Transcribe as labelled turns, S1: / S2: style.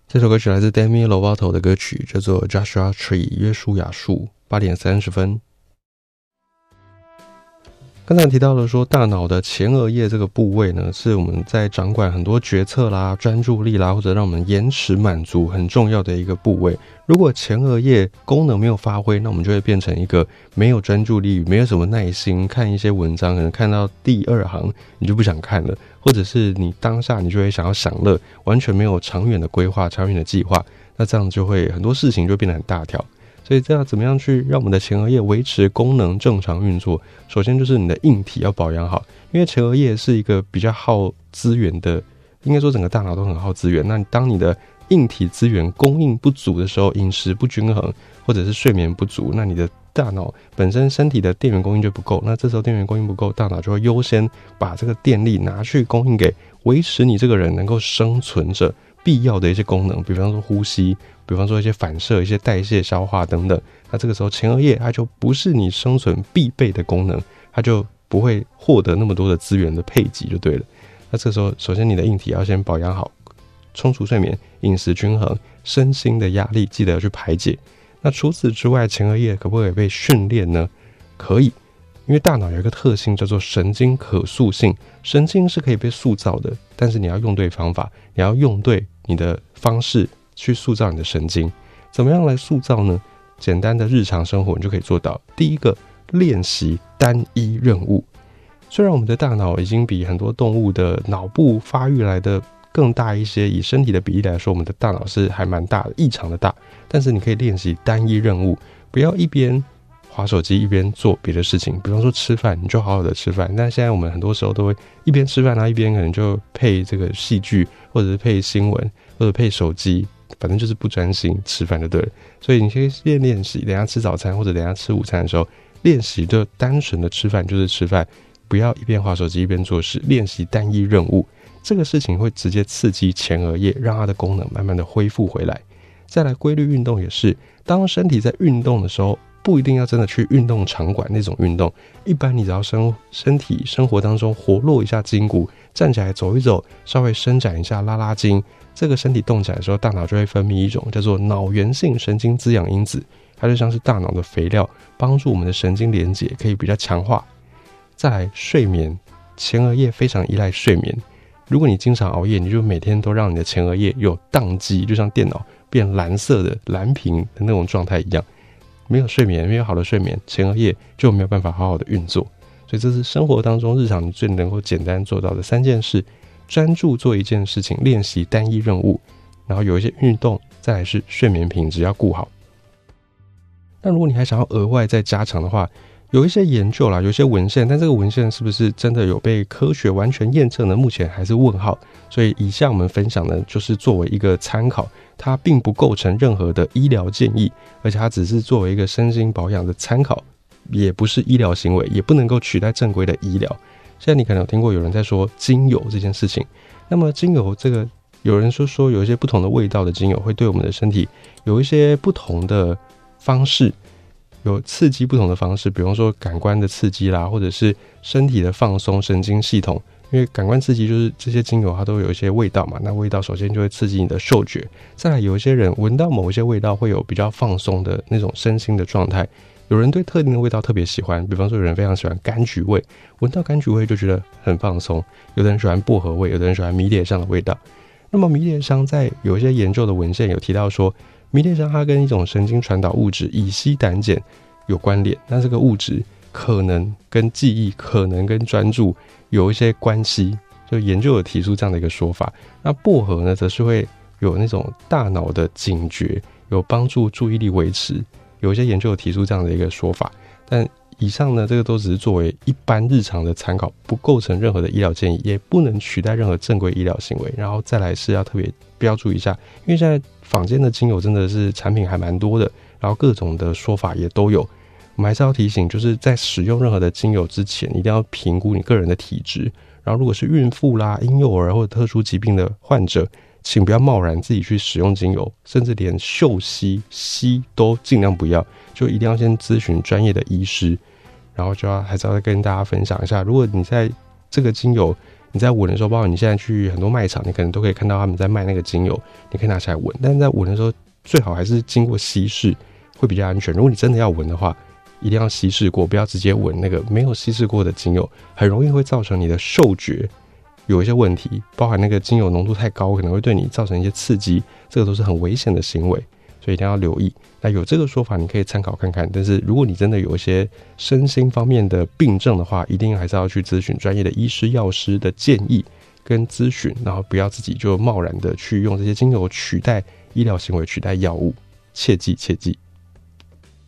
S1: 这首歌曲来自 Demi Lovato 的歌曲，叫做 Joshua Tree 约书亚树，8点30分。刚才提到了说，大脑的前额叶这个部位呢，是我们在掌管很多决策啦、专注力啦，或者让我们延迟满足很重要的一个部位。如果前额叶功能没有发挥，那我们就会变成一个没有专注力、没有什么耐心，看一些文章可能看到第2行你就不想看了，或者是你当下你就会想要享乐，完全没有长远的规划、长远的计划，那这样就会很多事情就变得很大条。所以这样怎么样去让我们的前额叶维持功能正常运作？首先就是你的硬体要保养好，因为前额叶是一个比较耗资源的，应该说整个大脑都很耗资源。那当你的硬体资源供应不足的时候，饮食不均衡或者是睡眠不足，那你的大脑本身身体的电源供应就不够，那这时候电源供应不够，大脑就会优先把这个电力拿去供应给维持你这个人能够生存着必要的一些功能，比方说呼吸，比方说一些反射、一些代谢、消化等等。那这个时候前额叶它就不是你生存必备的功能，它就不会获得那么多的资源的配给就对了。那这时候首先你的硬体要先保养好，充足睡眠，饮食均衡，身心的压力记得要去排解。那除此之外，前额叶可不可以被训练呢？可以，因为大脑有一个特性叫做神经可塑性，神经是可以被塑造的，但是你要用对方法，你要用对你的方式去塑造你的神经。怎么样来塑造呢？简单的日常生活你就可以做到。第一个，练习单一任务。虽然我们的大脑已经比很多动物的脑部发育来的更大一些，以身体的比例来说，我们的大脑是还蛮大的，异常的大。但是你可以练习单一任务，不要一边滑手机一边做别的事情。比方说吃饭，你就好好的吃饭。但现在我们很多时候都会一边吃饭，然后一边可能就配这个戏剧，或者是配新闻，或者配手机，反正就是不专心吃饭就对了。所以你可以练习，等一下吃早餐或者等一下吃午餐的时候，练习就单纯的吃饭就是吃饭，不要一边滑手机一边做事，练习单一任务。这个事情会直接刺激前额叶，让它的功能慢慢的恢复回来。再来，规律运动也是，当身体在运动的时候，不一定要真的去运动场馆那种运动，一般你只要身体生活当中活络一下筋骨，站起来走一走，稍微伸展一下拉拉筋，这个身体动起来的时候，大脑就会分泌一种叫做脑源性神经滋养因子，它就像是大脑的肥料，帮助我们的神经连结可以比较强化。再来，睡眠，前额叶非常依赖睡眠。如果你经常熬夜，你就每天都让你的前额叶有宕机，就像电脑变蓝色的蓝屏的那种状态一样。没有睡眠，没有好的睡眠，前额叶就没有办法好好的运作。所以这是生活当中日常你最能够简单做到的3件事：专注做一件事情，练习单一任务，然后有一些运动，再来是睡眠品质要顾好。那如果你还想要额外再加强的话，有一些研究啦，有一些文献，但这个文献是不是真的有被科学完全验证呢？目前还是问号。所以以下我们分享呢，就是作为一个参考，它并不构成任何的医疗建议，而且它只是作为一个身心保养的参考，也不是医疗行为，也不能够取代正规的医疗。现在你可能有听过有人在说精油这件事情，那么精油这个，有人说有一些不同的味道的精油会对我们的身体有一些不同的方式，有刺激不同的方式，比方说感官的刺激啦，或者是身体的放松、神经系统。因为感官刺激就是这些精油它都有一些味道嘛，那味道首先就会刺激你的嗅觉，再来有一些人闻到某一些味道会有比较放松的那种身心的状态。有人对特定的味道特别喜欢，比方说有人非常喜欢柑橘味，闻到柑橘味就觉得很放松。有的人喜欢薄荷味，有的人喜欢迷迭香的味道。那么迷迭香在有一些研究的文献有提到说，迷迭香它跟一种神经传导物质乙烯胆碱有关联，那这个物质可能跟记忆，可能跟专注有一些关系，就研究有提出这样的一个说法。那薄荷呢，则是会有那种大脑的警觉，有帮助注意力维持，有一些研究有提出这样的一个说法。但以上呢，这个都只是作为一般日常的参考，不构成任何的医疗建议，也不能取代任何正规医疗行为。然后再来是要特别标注一下，因为现在坊间的精油真的是产品还蛮多的，然后各种的说法也都有。我们还是要提醒，就是在使用任何的精油之前，一定要评估你个人的体质。然后如果是孕妇啦、婴幼儿或者特殊疾病的患者，请不要贸然自己去使用精油，甚至连嗅吸都尽量不要，就一定要先咨询专业的医师。然后还是要跟大家分享一下，如果你在这个精油你在闻的时候，包括你现在去很多卖场，你可能都可以看到他们在卖那个精油，你可以拿起来闻。但是在闻的时候，最好还是经过稀释，会比较安全。如果你真的要闻的话，一定要稀释过，不要直接闻那个没有稀释过的精油，很容易会造成你的嗅觉有一些问题，包含那个精油浓度太高，可能会对你造成一些刺激，这个都是很危险的行为，所以一定要留意。那有这个说法你可以参考看看，但是如果你真的有一些身心方面的病症的话，一定还是要去咨询专业的医师药师的建议跟咨询，然后不要自己就贸然的去用这些精油取代医疗行为，取代药物，切记切记。